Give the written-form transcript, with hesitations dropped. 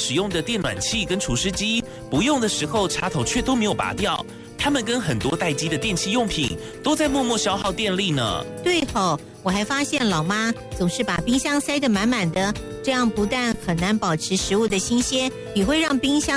使用的电暖器跟除湿机，不用的时候插头却都没有拔掉。它们跟很多待机的电器用品都在默默消耗电力呢。 对吼，我还发现老妈总是把冰箱塞得满满的，这样不但很难保持食物的新鲜，也会让冰箱